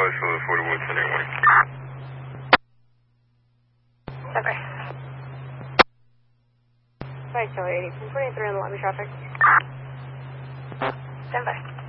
for 41 Sunday morning. Okay. Sorry, Charlie 80. 23 in the lobby traffic. Stand by.